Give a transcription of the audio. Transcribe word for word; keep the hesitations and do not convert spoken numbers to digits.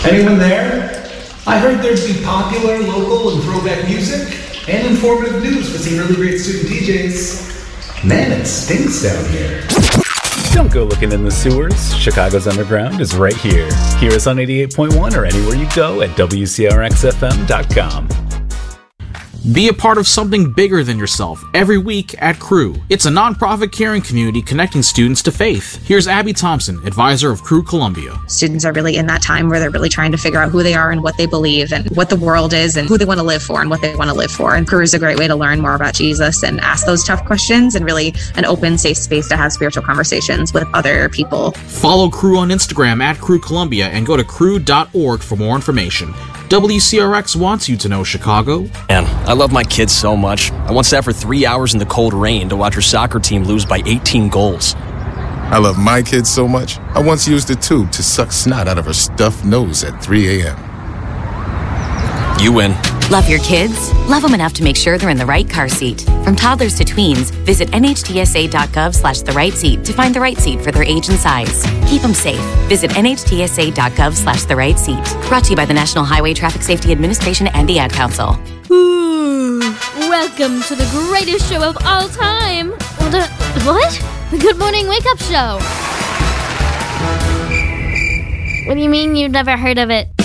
Anyone there? I heard there'd be popular, local, and throwback music, and informative news with some really great student D Js. Man, it stinks down here. Don't go looking in the sewers. Chicago's Underground is right here. Hear us on eighty-eight point one or anywhere you go at W C R X F M dot com. Be a part of something bigger than yourself every week at Crew. It's a nonprofit caring community connecting students to faith. Here's Abby Thompson, advisor of Crew Columbia. Students are really in that time where they're really trying to figure out who they are and what they believe and what the world is and who they want to live for and what they want to live for. And Crew is a great way to learn more about Jesus and ask those tough questions, and really an open, safe space to have spiritual conversations with other people. Follow Crew on Instagram at Crew Columbia and go to crew dot org for more information. W C R X wants you to know Chicago. Man, I love my kids so much. I once sat for three hours in the cold rain to watch her soccer team lose by eighteen goals. I love my kids so much, I once used a tube to suck snot out of her stuffed nose at three a.m. You win. Love your kids? Love them enough to make sure they're in the right car seat. From toddlers to tweens, visit N H T S A dot gov slash the right seat to find the right seat for their age and size. Keep them safe. Visit N H T S A dot gov slash the right seat. Brought to you by the National Highway Traffic Safety Administration and the Ad Council. Ooh, welcome to the greatest show of all time. The, what? The Good Morning Wake Up Show. What do you mean you've never heard of it?